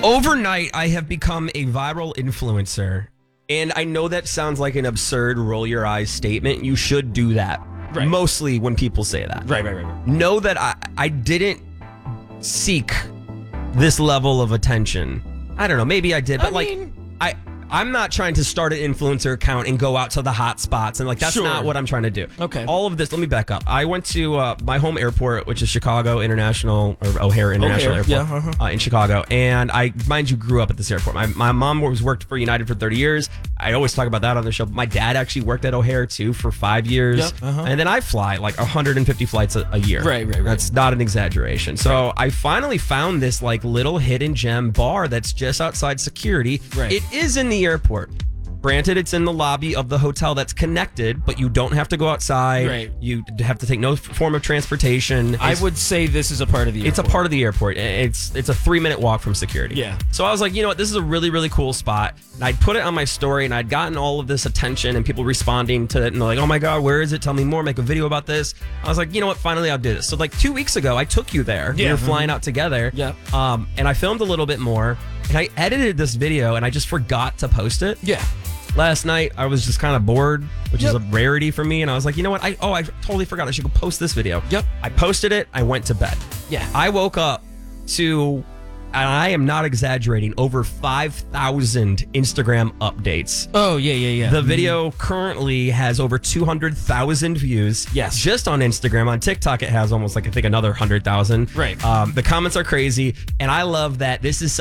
Overnight, I have become a viral influencer. And I know that sounds like an absurd roll your eyes statement. You should do that. Right. Mostly when people say that. Right. Know that I didn't seek this level of attention. I don't know. Maybe I did. But I'm not trying to start an influencer account and go out to the hot spots. And that's not what I'm trying to do. Okay. All of this, let me back up. I went to my home airport, which is Chicago International, or O'Hare International Airport in Chicago. And I, mind you, grew up at this airport. My mom worked for United for 30 years. I always talk about that on the show. My dad actually worked at O'Hare, too, for 5 years. And then I fly 150 flights a year. Right. That's not an exaggeration. So I finally found this little hidden gem bar that's just outside security. Right. It is in the airport. Granted, it's in the lobby of the hotel that's connected, but you don't have to go outside. Right. You have to take no form of transportation. I would say this is a part of the airport. It's a part of the airport. It's a 3-minute walk from security. Yeah. So I was like, you know what? This is a really, really cool spot. And I'd put it on my story, and I'd gotten all of this attention and people responding to it. And they're like, oh my God, where is it? Tell me more. Make a video about this. I was like, you know what? Finally, I'll do this. So 2 weeks ago, I took you there. Yeah. We were flying out together. Yeah. And I filmed a little bit more. And I edited this video, and I just forgot to post it. Yeah. Last night, I was just kind of bored, which is a rarity for me. And I was like, you know what? I totally forgot. I should go post this video. Yep. I posted it. I went to bed. Yeah. I woke up to, and I am not exaggerating, over 5,000 Instagram updates. Oh, yeah. The video currently has over 200,000 views. Yes. Just on Instagram. On TikTok, it has almost I think another 100,000. Right. The comments are crazy. And I love that this is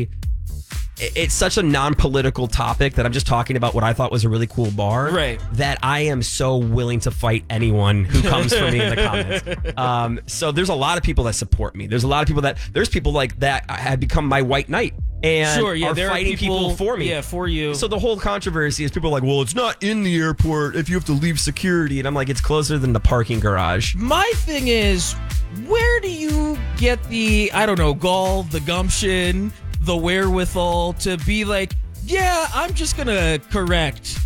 it's such a non-political topic that I'm just talking about what I thought was a really cool bar. Right. That I am so willing to fight anyone who comes for me in the comments. So there's a lot of people that support me. There's a lot of people there's people that have become my white knight and are fighting people for me. Yeah, for you. So the whole controversy is people are like, well, it's not in the airport if you have to leave security. And I'm like, it's closer than the parking garage. My thing is, where do you get the, gall, the gumption, the wherewithal to be like, yeah, I'm just gonna correct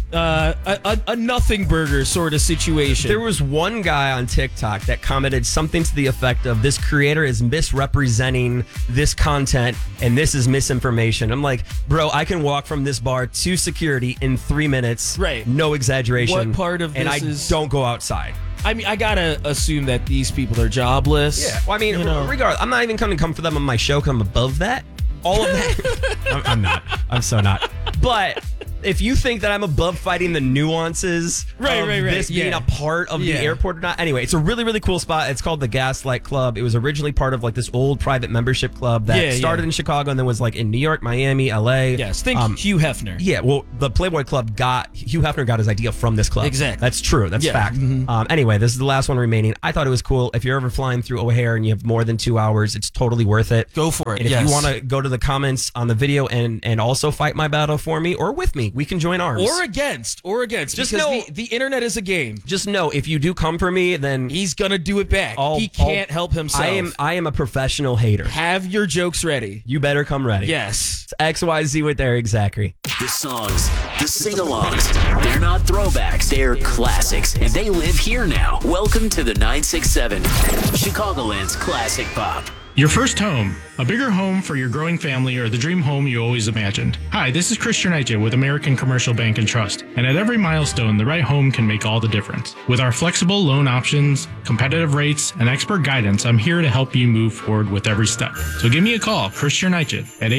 a nothing burger sort of situation? There was one guy on TikTok that commented something to the effect of, this creator is misrepresenting this content and this is misinformation. I'm like, bro, I can walk from this bar to security in 3 minutes. Right. No exaggeration. What part of this is... don't go outside. I mean, I gotta assume that these people are jobless. Yeah. Well, I mean, regardless, I'm not even going to come for them on my show because I'm above that. All of that. I'm not. I'm so not. But if you think that I'm above fighting the nuances of this being a part of the airport or not. Anyway, it's a really, really cool spot. It's called the Gaslight Club. It was originally part of this old private membership club that started in Chicago and then was in New York, Miami, LA. Yes, think Hugh Hefner. Yeah, well, the Playboy Club Hugh Hefner got his idea from this club. Exactly. That's true. That's fact. Mm-hmm. Anyway, this is the last one remaining. I thought it was cool. If you're ever flying through O'Hare and you have more than 2 hours, it's totally worth it. Go for it. And if you want to go to the comments on the video and also fight my battle for me or with me, we can join arms. Or against. Just because know, the internet is a game. Just know, if you do come for me, then he's gonna do it back. He can't help himself. I am a professional hater. Have your jokes ready. You better come ready. Yes. It's XYZ with Eric Zachary. The songs, the sing-alongs, they're not throwbacks, they're classics, and they live here now. Welcome to the 967, Chicagoland's classic pop. Your first home, a bigger home for your growing family, or the dream home you always imagined. Hi, this is Chris Chernicha with American Commercial Bank and Trust. And at every milestone, the right home can make all the difference. With our flexible loan options, competitive rates, and expert guidance, I'm here to help you move forward with every step. So give me a call, Chris Chernicha, at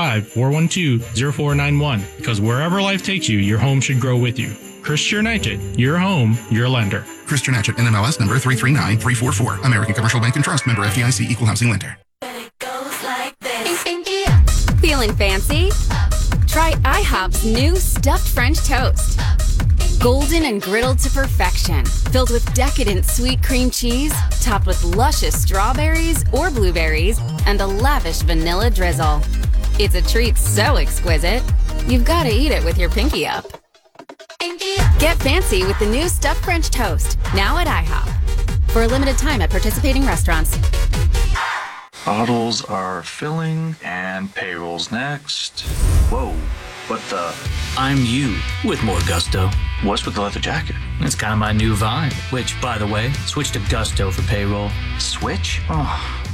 815-412-0491, because wherever life takes you, your home should grow with you. Chris Chernicha, your home, your lender. Chris Chernicha, NMLS number 339344. American Commercial Bank and Trust, member FDIC, equal housing lender. Feeling fancy? Try IHOP's new stuffed French toast. Golden and griddled to perfection, filled with decadent sweet cream cheese, topped with luscious strawberries or blueberries, and a lavish vanilla drizzle. It's a treat so exquisite, you've got to eat it with your pinky up. Get fancy with the new stuffed French toast, now at IHOP. For a limited time at participating restaurants. Bottles are filling and payroll's next. Whoa, what the? I'm you with more gusto. What's with the leather jacket? It's kind of my new vibe, which, by the way, switch to Gusto for payroll. Switch? Oh,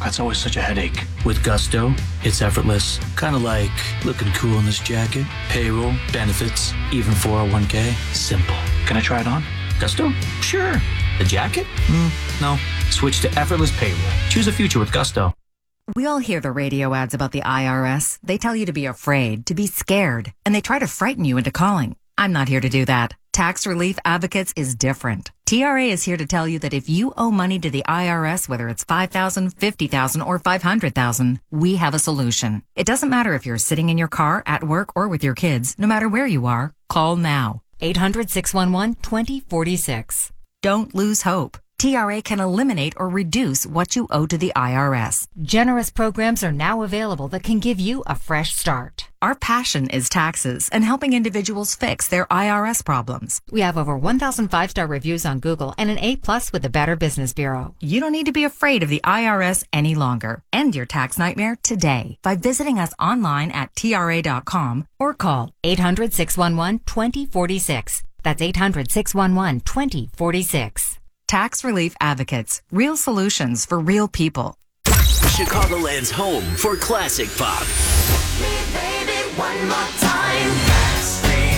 That's always such a headache. With Gusto, it's effortless. Kind of like looking cool in this jacket. Payroll, benefits, even 401k. Simple. Can I try it on? Gusto? Sure. The jacket? No. Switch to effortless payroll. Choose a future with Gusto. We all hear the radio ads about the IRS. They tell you to be afraid, to be scared, and they try to frighten you into calling. I'm not here to do that. Tax Relief Advocates is different. TRA is here to tell you that if you owe money to the IRS, whether it's $5,000, $50,000, or $500,000, we have a solution. It doesn't matter if you're sitting in your car, at work, or with your kids. No matter where you are, call now. 800-611-2046. Don't lose hope. TRA can eliminate or reduce what you owe to the IRS. Generous programs are now available that can give you a fresh start. Our passion is taxes and helping individuals fix their IRS problems. We have over 1,000 5-star reviews on Google and an A+ with the Better Business Bureau. You don't need to be afraid of the IRS any longer. End your tax nightmare today by visiting us online at TRA.com or call 800-611-2046. That's 800-611-2046. Tax Relief Advocates. Real solutions for real people. Chicagoland's home for classic pop. One more time.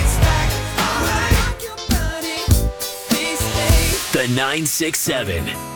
The 967.